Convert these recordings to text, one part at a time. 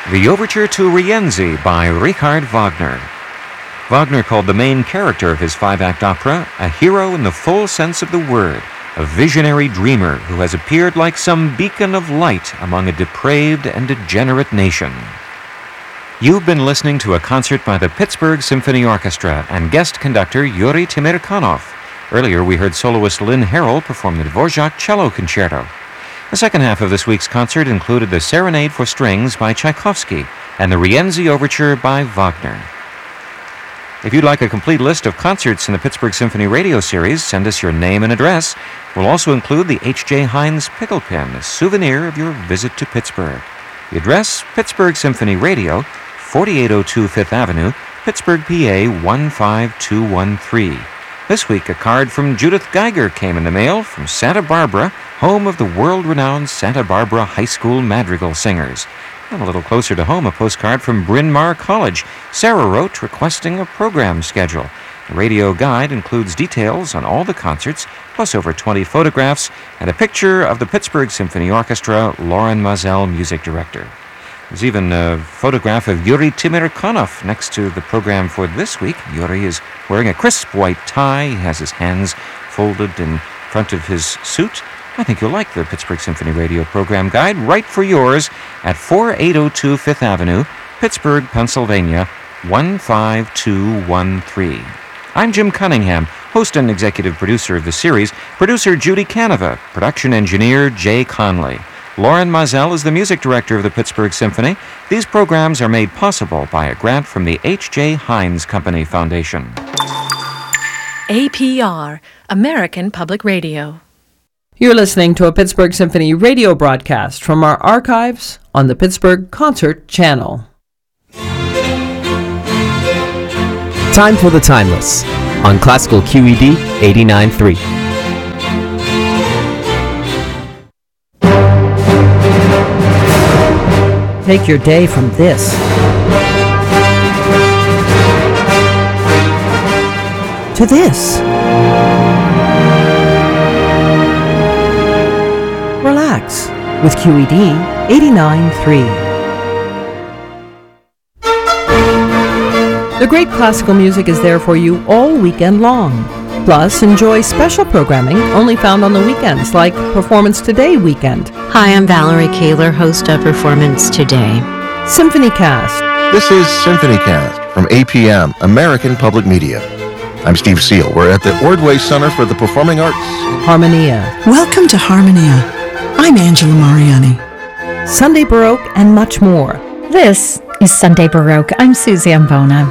The Overture to Rienzi by Richard Wagner. Wagner called the main character of his five-act opera a hero in the full sense of the word, a visionary dreamer who has appeared like some beacon of light among a depraved and degenerate nation. You've been listening to a concert by the Pittsburgh Symphony Orchestra and guest conductor Yuri Timirkanov. Earlier we heard soloist Lynn Harrell perform the Dvorak Cello Concerto. The second half of this week's concert included the Serenade for Strings by Tchaikovsky and the Rienzi Overture by Wagner. If you'd like a complete list of concerts in the Pittsburgh Symphony Radio Series, send us your name and address. We'll also include the H.J. Heinz Pickle Pin, a souvenir of your visit to Pittsburgh. The address, Pittsburgh Symphony Radio, 4802 Fifth Avenue, Pittsburgh, PA 15213. This week, a card from Judith Geiger came in the mail from Santa Barbara, home of the world-renowned Santa Barbara High School madrigal singers. And a little closer to home, a postcard from Bryn Mawr College. Sarah wrote requesting a program schedule. The radio guide includes details on all the concerts, plus over 20 photographs, and a picture of the Pittsburgh Symphony Orchestra, Lauren Mazel, music director. There's even a photograph of Yuri Timirkanov next to the program for this week. Yuri is wearing a crisp white tie. He has his hands folded in front of his suit. I think you'll like the Pittsburgh Symphony Radio program guide. Right for yours at 4802 Fifth Avenue, Pittsburgh, Pennsylvania, 15213. I'm Jim Cunningham, host and executive producer of the series. Producer Judy Canova, production engineer Jay Conley. Lauren Mazel is the music director of the Pittsburgh Symphony. These programs are made possible by a grant from the H.J. Heinz Company Foundation. APR, American Public Radio. You're listening to a Pittsburgh Symphony radio broadcast from our archives on the Pittsburgh Concert Channel. Time for the Timeless on Classical QED 89.3. Take your day from this to this. Relax with QED 89.3. The great classical music is there for you all weekend long. Plus, enjoy special programming only found on the weekends, like Performance Today Weekend. Hi, I'm Valerie Kaler, host of Performance Today. Symphony Cast. This is Symphony Cast from APM, American Public Media. I'm Steve Seal. We're at the Ordway Center for the Performing Arts. Harmonia. Welcome to Harmonia. I'm Angela Mariani. Sunday Baroque and much more. This is Sunday Baroque. I'm Susie Ambona.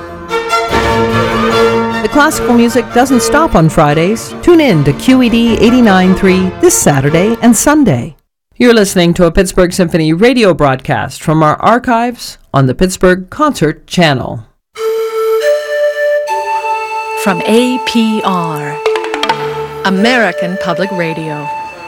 The classical music doesn't stop on Fridays. Tune in to QED 89.3 this Saturday and Sunday. You're listening to a Pittsburgh Symphony radio broadcast from our archives on the Pittsburgh Concert Channel. From APR, American Public Radio.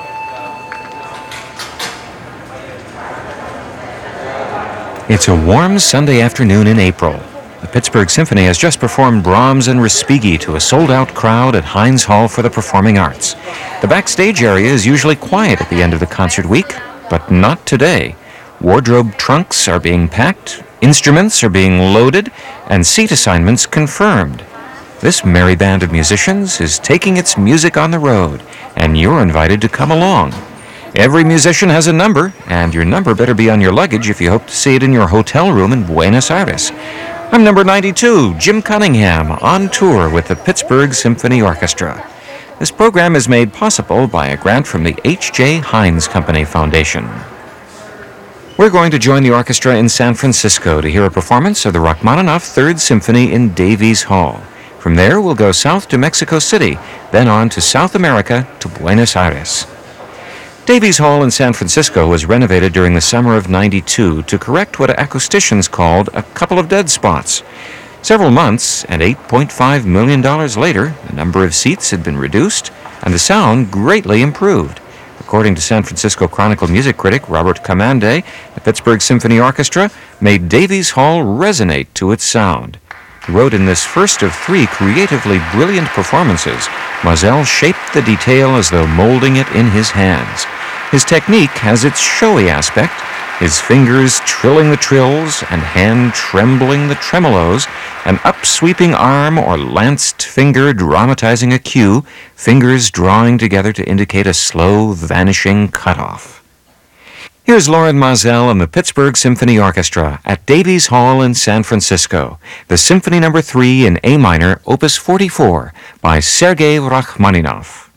It's a warm Sunday afternoon in April. The Pittsburgh Symphony has just performed Brahms and Respighi to a sold-out crowd at Heinz Hall for the Performing Arts. The backstage area is usually quiet at the end of the concert week, but not today. Wardrobe trunks are being packed, instruments are being loaded, and seat assignments confirmed. This merry band of musicians is taking its music on the road, and you're invited to come along. Every musician has a number, and your number better be on your luggage if you hope to see it in your hotel room in Buenos Aires. I'm number 92, Jim Cunningham, on tour with the Pittsburgh Symphony Orchestra. This program is made possible by a grant from the H.J. Heinz Company Foundation. We're going to join the orchestra in San Francisco to hear a performance of the Rachmaninoff Third Symphony in Davies Hall. From there, we'll go south to Mexico City, then on to South America to Buenos Aires. Davies Hall in San Francisco was renovated during the summer of '92 to correct what acousticians called a couple of dead spots. Several months and $8.5 million later, the number of seats had been reduced and the sound greatly improved. According to San Francisco Chronicle music critic Robert Kamande, the Pittsburgh Symphony Orchestra made Davies Hall resonate to its sound. He wrote in this first of three creatively brilliant performances, Mazel shaped the detail as though molding it in his hands. His technique has its showy aspect, his fingers trilling the trills and hand trembling the tremolos, an upsweeping arm or lanced finger dramatizing a cue, fingers drawing together to indicate a slow, vanishing cutoff. Here's Loren Mazel and the Pittsburgh Symphony Orchestra at Davies Hall in San Francisco, the Symphony No. 3 in A minor, Opus 44, by Sergei Rachmaninoff.